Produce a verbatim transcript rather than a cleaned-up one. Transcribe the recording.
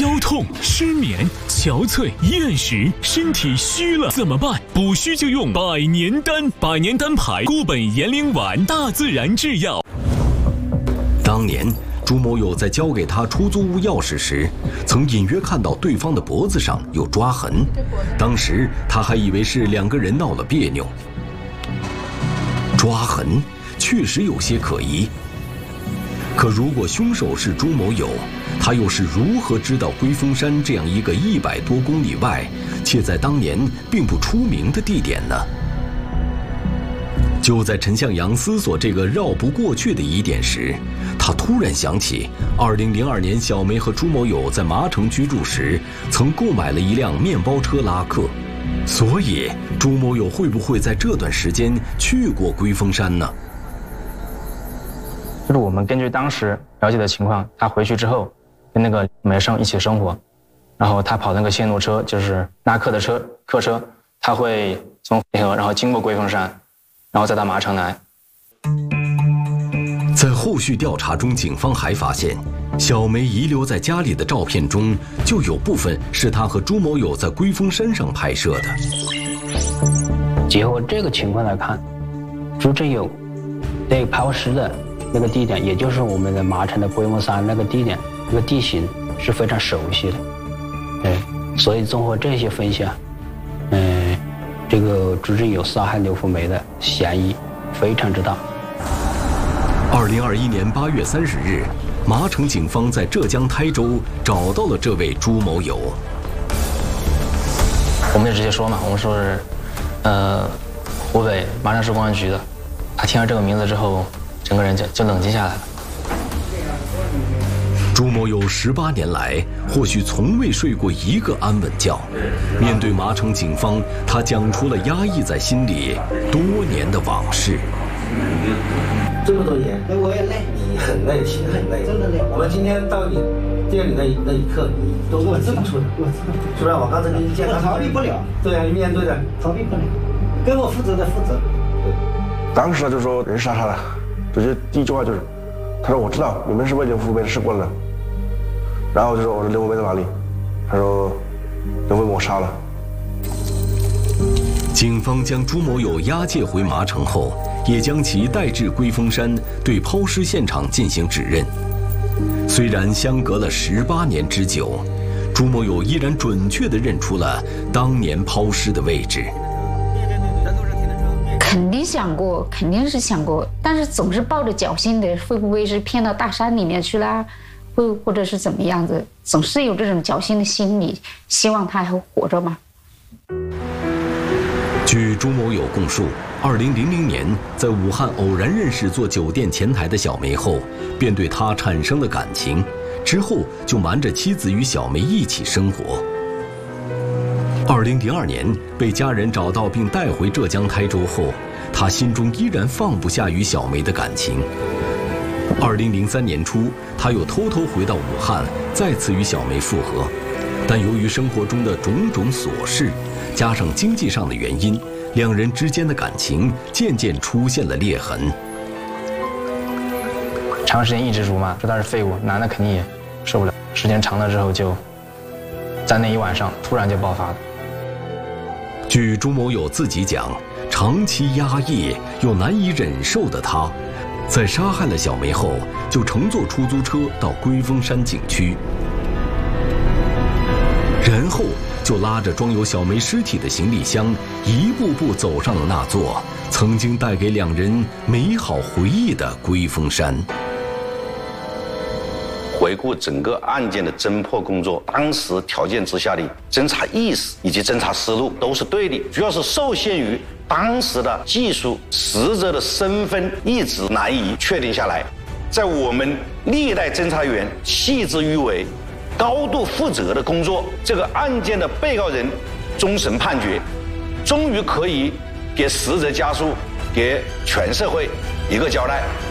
腰痛、失眠、憔悴、厌食，身体虚了怎么办？补虚就用百年丹，百年丹牌固本延龄丸，大自然制药。 当年朱某友在交给他出租屋钥匙时，曾隐约看到对方的脖子上有抓痕，当时他还以为是两个人闹了别扭。抓痕确实有些可疑，可如果凶手是朱某友，他又是如何知道龟峰山这样一个一百多公里外且在当年并不出名的地点呢？就在陈向阳思索这个绕不过去的疑点时，他突然想起二零零二年小梅和朱某友在麻城居住时曾购买了一辆面包车拉客，所以朱某友会不会在这段时间去过龟峰山呢？ 就是我们根据当时了解的情况，他回去之后跟那个梅生一起生活，然后他跑那个线路车，就是拉客的车客车，他会从黑河然后经过龟峰山，然后再到麻城来。 在后续调查中，警方还发现小梅遗留在家里的照片中就有部分是她和朱某友在龟峰山上拍摄的。 结合这个情况来看，朱振友对抛尸的那个地点，也就是我们的麻城的龟峰山那个地点，那个地形是非常熟悉的。对，所以综合这些分析啊，嗯、呃，这个朱振友杀害刘福梅的嫌疑非常之大。 二零二一年八月三十日，麻城警方在浙江台州找到了这位朱某友。 我们也直接说嘛，我们说是，呃，湖北麻城市公安局的。他听到这个名字之后，整个人就就冷静下来了。 朱某友十八年来或许从未睡过一个安稳觉，面对麻城警方，他讲出了压抑在心里多年的往事。 这么多年，我也累，你很累，心很累，真的累。我们今天到你店里那一那一刻，你都很清楚的，是不是？我刚才跟你讲，我逃避不了。对啊，面对的，逃避不了，跟我负责的负责。对， 当时他就说人杀他了，直接第一句话就是，他说我知道你们是为刘福梅的事过来的，然后就说我说刘福梅在哪里？他说刘福梅我杀了。 警方将朱某友押解回麻城后，也将其带至龟峰山，对抛尸现场进行指认。虽然相隔了十八年之久，朱某友依然准确地认出了当年抛尸的位置。 肯定想过，肯定是想过，但是总是抱着侥幸的，会不会是骗到大山里面去啦？会或者是怎么样子？总是有这种侥幸的心理，希望他还活着嘛。 据朱某友供述，二零零零年在武汉偶然认识做酒店前台的小梅后，便对她产生了感情，之后就瞒着妻子与小梅一起生活。二零零二年被家人找到并带回浙江台州后，他心中依然放不下与小梅的感情。二零零三年初，他又偷偷回到武汉，再次与小梅复合，但由于生活中的种种琐事，加上经济上的原因，两人之间的感情渐渐出现了裂痕。 长时间一直辱骂，说他是废物，男的肯定也受不了。时间长了之后，就在那一晚上突然就爆发了。 据朱某友自己讲，长期压抑又难以忍受的他，在杀害了小梅后，就乘坐出租车到龟峰山景区，然后就拉着装有小梅尸体的行李箱，一步步走上了那座曾经带给两人美好回忆的龟峰山。 回顾整个案件的侦破工作，当时条件之下的侦查意识以及侦查思路都是对的，主要是受限于当时的技术，死者的身份一直难以确定下来。在我们历代侦查员弃之于为高度负责的工作，这个案件的被告人终审判决，终于可以给死者家属、给全社会一个交代。